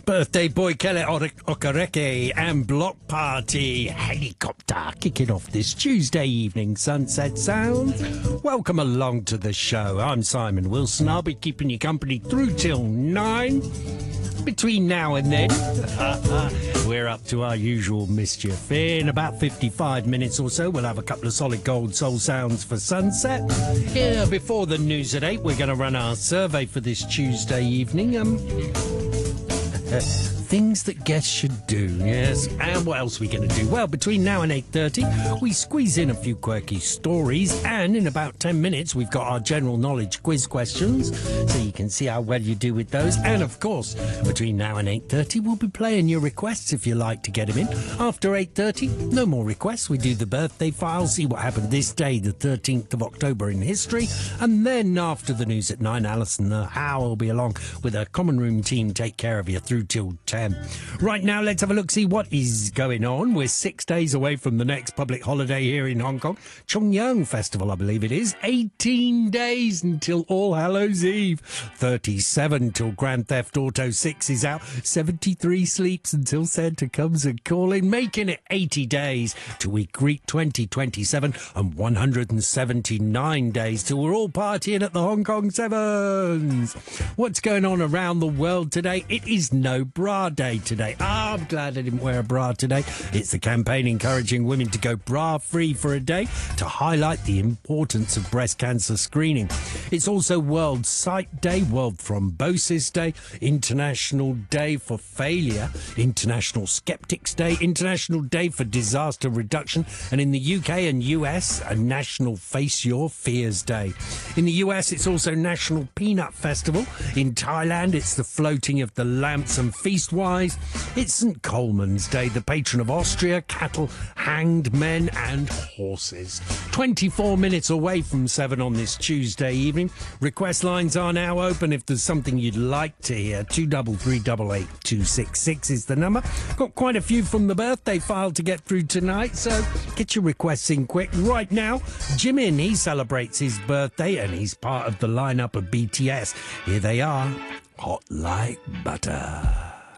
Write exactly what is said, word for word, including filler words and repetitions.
Birthday Boy Kele Okereke and Block Party Helicopter kicking off this Tuesday evening, Sunset Sounds. Welcome along to the show. I'm Simon Wilson. I'll be keeping you company through till nine. Between now and then, we're up to our usual mischief. In about fifty-five minutes or so, we'll have a couple of solid gold soul sounds for sunset. Yeah, before the news at eight, we're going to run our survey for this Tuesday evening. Um... Things that guests should do, yes. And what else are we going to do? Well, between now and eight thirty, we squeeze in a few quirky stories, and in about ten minutes, we've got our general knowledge quiz questions, so you can see how well you do with those. And, of course, between now and eight thirty, we'll be playing your requests if you like to get them in. After eight thirty, no more requests. We do the birthday file, see what happened this day, the thirteenth of October in history. And then, after the news at nine, Alison the How will be along with a common room team take care of you through till ten. Right now, let's have a look, see what is going on. We're six days away from the next public holiday here in Hong Kong. Chongyang Festival, I believe it is. eighteen days until All Hallows Eve. thirty-seven till Grand Theft Auto six is out. seventy-three sleeps until Santa comes and calling, making it eighty days till we greet twenty twenty-seven, and one hundred seventy-nine days till we're all partying at the Hong Kong Sevens. What's going on around the world today? It is No Bra Day today. Ah, I'm glad I didn't wear a bra today. It's the campaign encouraging women to go bra-free for a day to highlight the importance of breast cancer screening. It's also World Sight Day, World Thrombosis Day, International Day for Failure, International Skeptics Day, International Day for Disaster Reduction, and in the U K and U S, a National Face Your Fears Day. In the U S, it's also National Peanut Festival. In Thailand, it's the floating of the lamps and feast-wise. It's Saint Coleman's Day, the patron of Austria, cattle, hanged men and horses. twenty-four minutes away from seven on this Tuesday evening. Request lines are now open if there's something you'd like to hear. two three three eight eight two six six is the number. Got quite a few from the birthday file to get through tonight, so get your requests in quick. Right now, Jimin, he celebrates his birthday and he's part of the lineup of B T S. Here they are, Hot Like Butter.